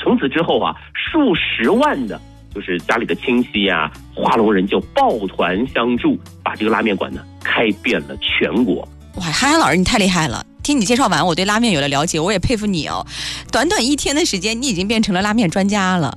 从此之后啊，数十万的就是家里的亲戚啊，华龙人就抱团相助，把这个拉面馆呢开遍了全国。 哇，憨憨老师你太厉害了！听你介绍完，我对拉面有了了解，我也佩服你哦。短短1天的时间，你已经变成了拉面专家了。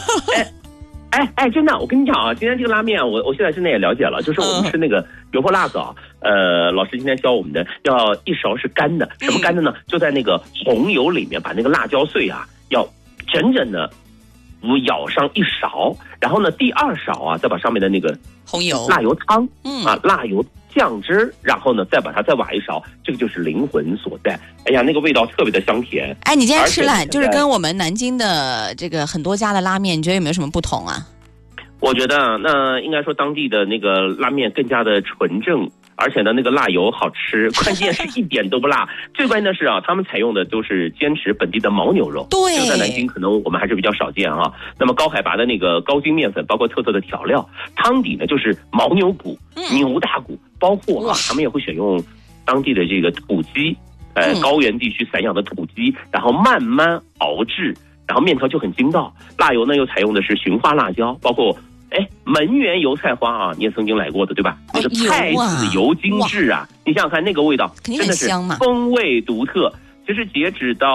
真的，我跟你讲啊，今天这个拉面啊，我现在真的也了解了，就是我们吃那个油泼辣子啊，老师今天教我们的要一勺是干的，什么干的呢？就在那个红油里面把那个辣椒碎啊，要整整的舀上1勺，然后呢第2勺啊，再把上面的那个红油辣油汤，辣油酱汁，然后呢再把它再挖1勺，这个就是灵魂所在。哎呀，那个味道特别的香甜。 哎，你今天吃了就是跟我们南京的这个很多家的拉面，你觉得有没有什么不同啊？ 我觉得那应该说当地的那个拉面更加的纯正，而且呢那个辣油好吃，关键是一点都不辣。最关键的是啊，他们采用的都是坚持本地的牦牛肉， 对， 这个在南京可能我们还是比较少见啊。那么高海拔的那个高筋面粉，包括特色的调料，汤底呢就是牦牛骨、牛大骨，包括啊他们也会选用当地的这个土鸡，高原地区散养的土鸡，然后慢慢熬制，然后面条就很筋道。辣油呢又采用的是寻花辣椒，包括门源油菜花啊，你也曾经来过的对吧？那个菜籽油精制啊，你想想看那个味道，真的是风味独特。其实截止到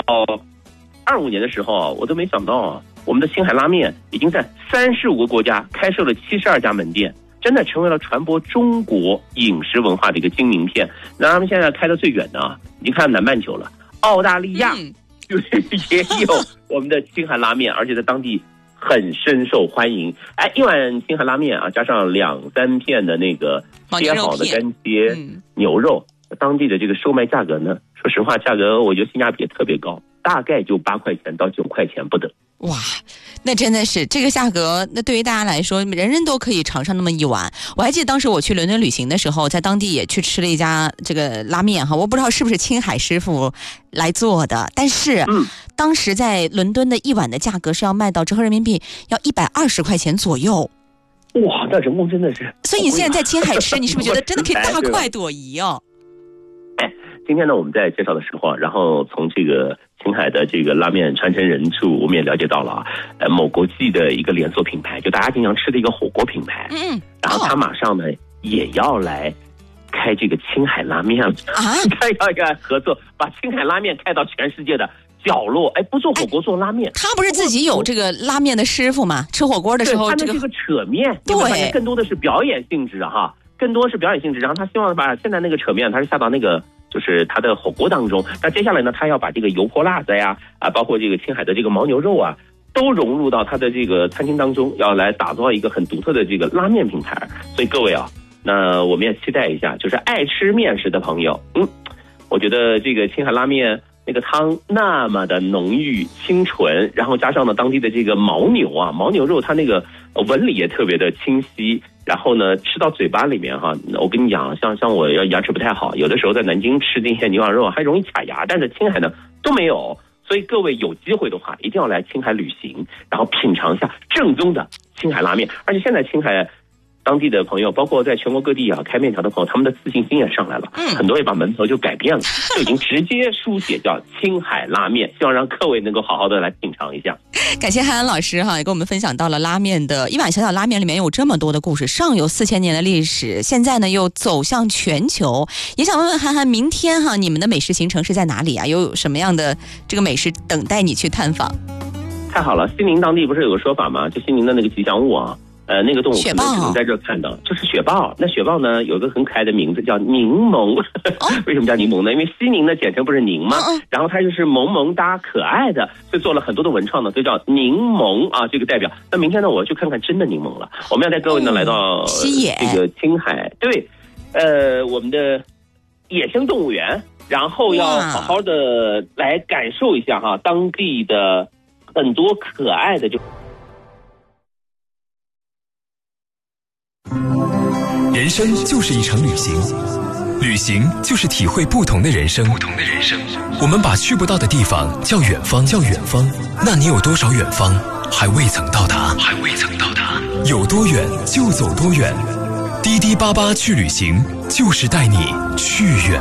25年的时候啊，我都没想到啊，我们的青海拉面已经在35个国家开设了72家门店，真的成为了传播中国饮食文化的一个金名片。那他们现在开的最远的啊，已经看南半球了，澳大利亚就是也有我们的青海拉面，而且在当地很深受欢迎。一碗青海拉面啊，加上2-3片的那个切好的干切牛肉，当地的这个售卖价格呢，说实话，价格我觉得性价比也特别高，大概就8块钱到9块钱不等。 哇，那真的是这个价格，那对于大家来说，人人都可以尝上那么一碗。我还记得当时我去伦敦旅行的时候，在当地也去吃了一家这个拉面哈，我不知道是不是青海师傅来做的，但是当时在伦敦的一碗的价格是要卖到折合人民币要120块钱左右。 哇，那人工真的是。 所以你现在在青海吃，你是不是觉得真的可以大快朵颐哦？ 今天呢，我们在介绍的时候，然后从这个青海的这个拉面传承人处，我们也了解到了某国际的一个连锁品牌，就大家经常吃的一个火锅品牌，然后他马上呢也要来开这个青海拉面了他要合作，把青海拉面开到全世界的角落。不做火锅做拉面， 他不是自己有这个拉面的师傅吗？吃火锅的时候， 他们这个扯面，对，更多的是表演性质哈，更多是表演性质。然后他希望把现在那个扯面，他是下到那个就是他的火锅当中。那接下来呢，他要把这个油泼辣子呀，包括这个青海的这个牦牛肉啊，都融入到他的这个餐厅当中，要来打造一个很独特的这个拉面品牌。所以各位啊，那我们也期待一下，就是爱吃面食的朋友，我觉得这个青海拉面那个汤那么的浓郁清纯，然后加上呢当地的这个牦牛肉，它那个纹理也特别的清晰，然后呢吃到嘴巴里面哈，我跟你讲，像我要牙齿不太好，有的时候在南京吃那些牛羊肉还容易卡牙，但是青海呢都没有。所以各位有机会的话，一定要来青海旅行，然后品尝一下正宗的青海拉面。而且现在青海当地的朋友，包括在全国各地开面条的朋友，他们的自信心也上来了，很多也把门头就改变了，就已经直接书写叫青海拉面，希望让各位能够好好的来品尝一下。 感谢憨憨老师也跟我们分享到了拉面的一碗小小拉面里面有这么多的故事，上有4000年的历史，现在呢又走向全球。也想问问憨憨，明天你们的美食行程是在哪里啊？有什么样的这个美食等待你去探访？ 太好了，西宁当地不是有个说法吗？就西宁的那个吉祥物那个动物可能只能在这看到，就是雪豹。那雪豹呢，有一个很可爱的名字叫柠檬。为什么叫柠檬呢？因为西宁的简称不是宁吗？然后它就是萌萌哒可爱的，所以做了很多的文创呢，所以叫柠檬这个代表。那明天呢，我要去看看真的柠檬了。我们要带各位呢来到这个青海，对，我们的野生动物园，然后要好好的来感受一下当地的很多可爱的人生就是一场旅行，旅行就是体会不同的人生。我们把去不到的地方叫远方，那你有多少远方还未曾到达？有多远就走多远。滴滴88去旅行，就是带你去远